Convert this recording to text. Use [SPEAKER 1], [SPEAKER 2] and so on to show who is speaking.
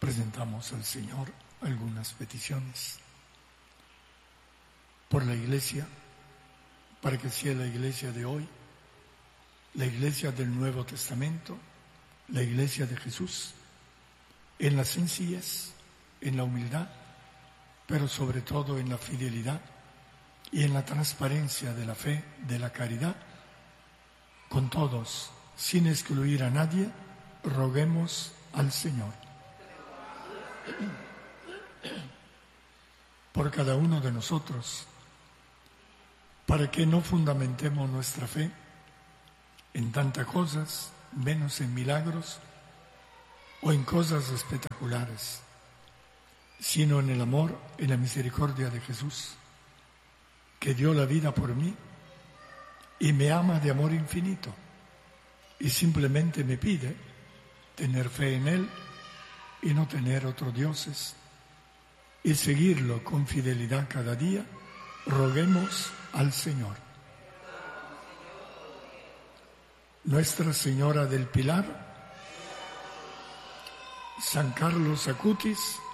[SPEAKER 1] presentamos al Señor algunas peticiones por la Iglesia, para que sea la Iglesia de hoy, la Iglesia del Nuevo Testamento, la Iglesia de Jesús, en la sencillez, en la humildad, pero sobre todo en la fidelidad y en la transparencia de la fe, de la caridad, con todos, sin excluir a nadie, roguemos al Señor. Por cada uno de nosotros, para que no fundamentemos nuestra fe en tantas cosas, menos en milagros o en cosas espectaculares, sino en el amor y la misericordia de Jesús, que dio la vida por mí y me ama de amor infinito, y simplemente me pide tener fe en Él y no tener otros dioses, y seguirlo con fidelidad cada día. Roguemos al Señor. Nuestra Señora del Pilar, San Carlos Acutis,